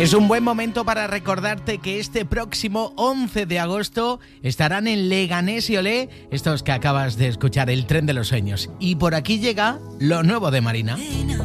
Es un buen momento para recordarte que este próximo 11 de agosto estarán en Leganés y Olé estos que acabas de escuchar, el Tren de los Sueños. Y por aquí llega lo nuevo de Marina.